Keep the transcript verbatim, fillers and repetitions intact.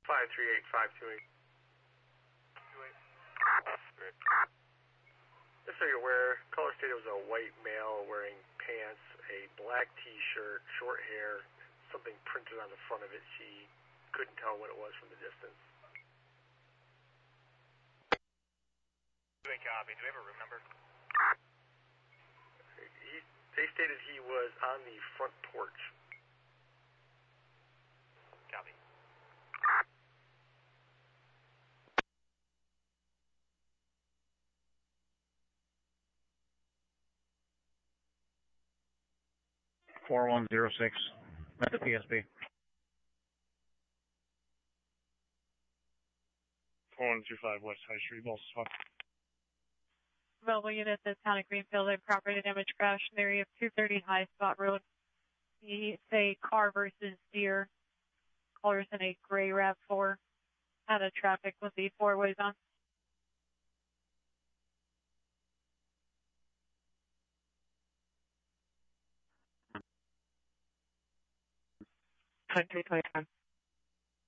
five three eight five two eight. Just so you're aware, caller stated was a white male wearing pants, a black t-shirt, short hair, something printed on the front of it. She couldn't tell what it was from the distance. Good copy. Do we have a room number? He, they stated he was on the front porch. Copy. four one zero six at the P S B. four one two five West High Street, Balsas. Mobile unit, the town of Greenfield, a property damage crash in the area of two thirty High Spot Road. It's a car versus deer. Callers in a gray RAV four. Out of traffic with the four ways on. Country twenty-five.